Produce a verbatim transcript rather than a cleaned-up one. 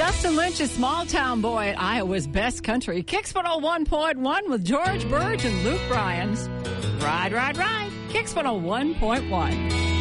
Dustin Lynch's Small Town Boy at Iowa's Best Country. Kicks one oh one point one with George Burge and Luke Bryans. Ride, ride, ride. Kicks one oh one point one.